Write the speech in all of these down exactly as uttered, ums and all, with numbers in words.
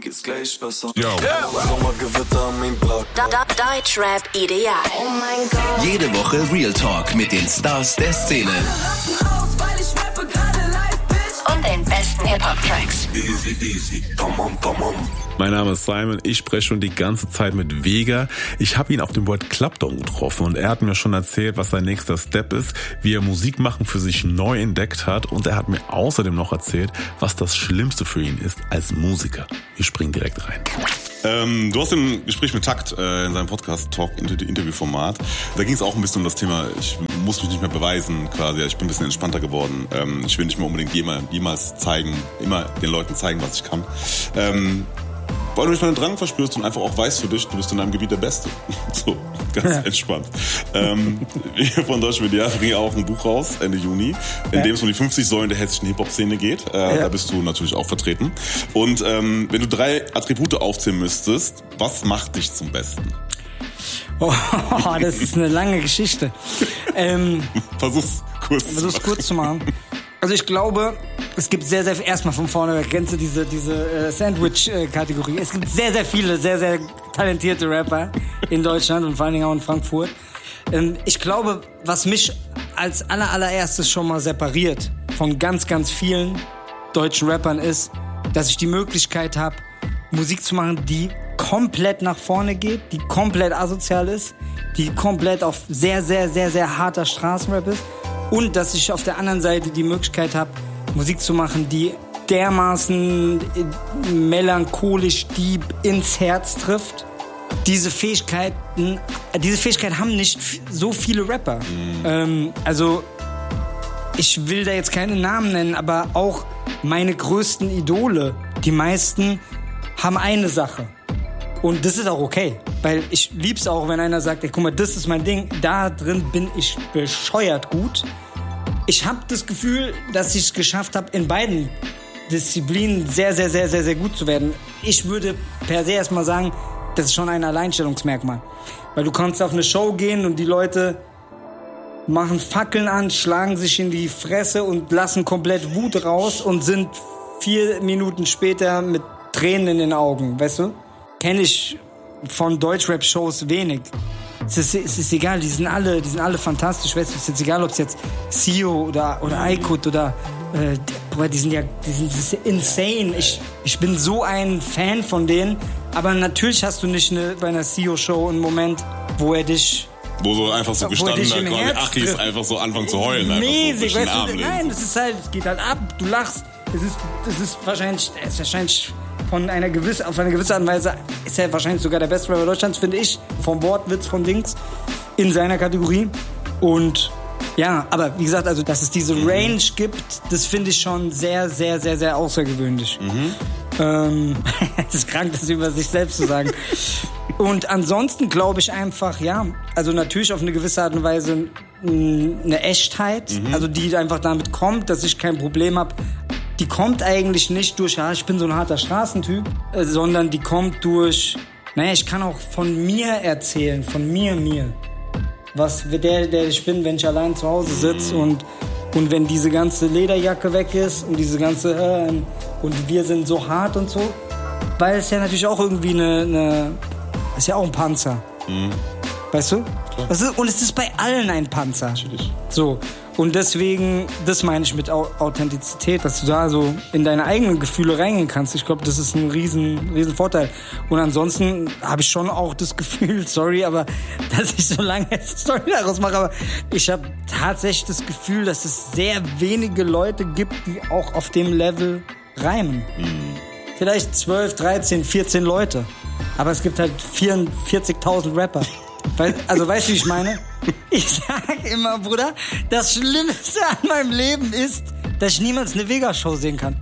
geht's gleich besser. Yo. Yeah. Sommergewitter am mein Block. Da, da, Deutschrap ideal. Oh mein Gott. Jede Woche Real Talk mit den Stars der Szene. Und den besten Hip-Hop-Tracks. Easy, easy. Come on, come on. Mein Name ist Simon, ich spreche schon die ganze Zeit mit Vega. Ich habe ihn auf dem Word Clapton getroffen und er hat mir schon erzählt, was sein nächster Step ist, wie er Musik machen für sich neu entdeckt hat und er hat mir außerdem noch erzählt, was das Schlimmste für ihn ist als Musiker. Wir springen direkt rein. Ähm, du hast im Gespräch mit Takt äh, in seinem Podcast Talk Interview-Format. Da ging es auch ein bisschen um das Thema, ich muss mich nicht mehr beweisen quasi, ich bin ein bisschen entspannter geworden. Ähm, ich will nicht mehr unbedingt jemals, jemals zeigen, immer den Leuten zeigen, was ich kann. Ähm, Weil du nicht mal einen Drang verspürst und einfach auch weißt für dich, du bist in deinem Gebiet der Beste. So, ganz ja. entspannt. Ähm, wir von Deutsch Media bringen auch ein Buch raus, Ende Juni, in ja. dem es um die fünfzig Säulen der hessischen Hip-Hop-Szene geht. Äh, ja. Da bist du natürlich auch vertreten. Und ähm, wenn du drei Attribute aufzählen müsstest, was macht dich zum Besten? Oh, das ist eine lange Geschichte. ähm, Versuch's kurz Versuch's kurz zu machen. Also ich glaube, es gibt sehr, sehr, erstmal von vorne weg, kennst du diese, diese äh, Sandwich-Kategorie. Es gibt sehr, sehr viele, sehr, sehr talentierte Rapper in Deutschland und vor allen Dingen auch in Frankfurt. Ähm, ich glaube, was mich als aller, allererstes schon mal separiert von ganz, ganz vielen deutschen Rappern ist, dass ich die Möglichkeit habe, Musik zu machen, die komplett nach vorne geht, die komplett asozial ist, die komplett auf sehr, sehr, sehr, sehr harter Straßenrap ist. Und dass ich auf der anderen Seite die Möglichkeit habe, Musik zu machen, die dermaßen melancholisch deep ins Herz trifft. Diese Fähigkeiten, diese Fähigkeit haben nicht so viele Rapper. Mhm. Ähm, also ich will da jetzt keine Namen nennen, aber auch meine größten Idole, die meisten, haben eine Sache. Und das ist auch okay, weil ich lieb's auch, wenn einer sagt, ey, guck mal, das ist mein Ding, da drin bin ich bescheuert gut. Ich habe das Gefühl, dass ich es geschafft habe, in beiden Disziplinen sehr, sehr, sehr, sehr, sehr gut zu werden. Ich würde per se erstmal sagen, das ist schon ein Alleinstellungsmerkmal. Weil du kannst auf eine Show gehen und die Leute machen Fackeln an, schlagen sich in die Fresse und lassen komplett Wut raus und sind vier Minuten später mit Tränen in den Augen, weißt du? Kenne ich von Deutschrap-Shows wenig. Es ist, es ist egal, die sind alle, die sind alle fantastisch, weißt du? Es ist jetzt egal, ob es jetzt Sio oder, oder Aykut oder, äh, boah, die sind ja, die sind, das ist insane. Ich, ich bin so ein Fan von denen, aber natürlich hast du nicht eine, bei einer Sio-Show einen Moment, wo er dich... Wo so einfach so gestanden hat, quasi Achis einfach so anfangen zu heulen. Mäßig, so weißt du? Nein, es ist halt, es geht halt ab, du lachst. Es ist, es ist wahrscheinlich, es ist wahrscheinlich von einer gewissen, auf eine gewisse Art und Weise ist er wahrscheinlich sogar der beste Rapper Deutschlands, finde ich, vom Wortwitz von Dings in seiner Kategorie. Und ja, aber wie gesagt, also dass es diese Range gibt, das finde ich schon sehr, sehr, sehr, sehr außergewöhnlich. Mhm. Ähm, es ist krank, das über sich selbst zu sagen. Und ansonsten glaube ich einfach, ja, also natürlich auf eine gewisse Art und Weise eine Echtheit, mhm. also die einfach damit kommt, dass ich kein Problem habe. Die kommt eigentlich nicht durch, ja, ich bin so ein harter Straßentyp, äh, sondern die kommt durch, naja, ich kann auch von mir erzählen, von mir, mir. Was der, der ich bin, wenn ich allein zu Hause sitze und, und wenn diese ganze Lederjacke weg ist und diese ganze, äh, und wir sind so hart und so, weil es ja natürlich auch irgendwie eine, eine ist ja auch ein Panzer. Mhm. Weißt du? Das ist, und es ist bei allen ein Panzer. Natürlich. So. Und deswegen, das meine ich mit Authentizität, dass du da so in deine eigenen Gefühle reingehen kannst. Ich glaube, das ist ein riesen, riesen Vorteil. Und ansonsten habe ich schon auch das Gefühl, sorry, aber dass ich so lange jetzt Story daraus mache, aber ich habe tatsächlich das Gefühl, dass es sehr wenige Leute gibt, die auch auf dem Level reimen. Mhm. Vielleicht zwölf, dreizehn, vierzehn Leute. Aber es gibt halt vierundvierzigtausend Rapper. Also weißt du, wie ich meine? Ich sag immer, Bruder, das Schlimmste an meinem Leben ist, dass ich niemals eine Vega-Show sehen kann.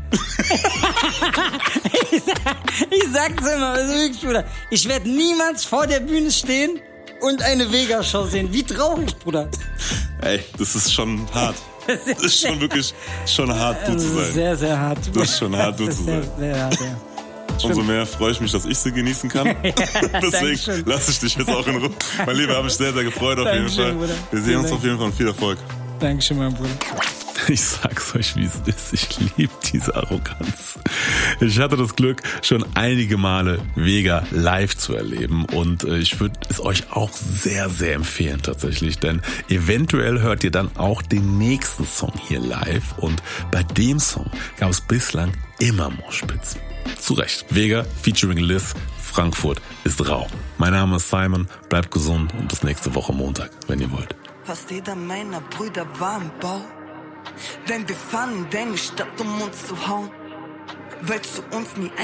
ich, sag, ich sag's immer, also wirklich, Bruder. Ich werde niemals vor der Bühne stehen und eine Vega-Show sehen. Wie traurig, Bruder. Ey, das ist schon hart. Das ist, das ist schon wirklich schon hart, du zu sein. Sehr, sehr hart. Das ist schon hart, du zu sein. Sehr, sehr hart, ja. Umso mehr freue ich mich, dass ich sie genießen kann. Ja, deswegen lasse ich dich jetzt auch in Ruhe. Mein Lieber, habe mich sehr, sehr gefreut auf jeden Fall. Bruder. Wir sehen uns auf jeden Fall und viel Erfolg. Dankeschön, mein Bruder. Ich sag's euch, wie es ist. Ich liebe diese Arroganz. Ich hatte das Glück, schon einige Male Vega live zu erleben und ich würde es euch auch sehr, sehr empfehlen tatsächlich, denn eventuell hört ihr dann auch den nächsten Song hier live und bei dem Song gab es bislang immer Moshpits. Zu Recht. Vega featuring Liz, Frankfurt ist rau. Mein Name ist Simon, bleibt gesund und bis nächste Woche Montag, wenn ihr wollt. Fast jeder meiner Brüder war im Bau, denn wir fahren in deine Stadt, um uns zu hauen, weil zu uns nie